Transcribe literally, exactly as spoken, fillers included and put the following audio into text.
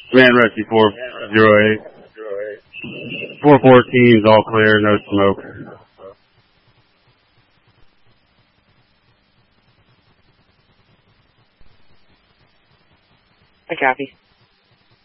Man Rescue four zero eight. four fourteen is all clear, no smoke. I copy.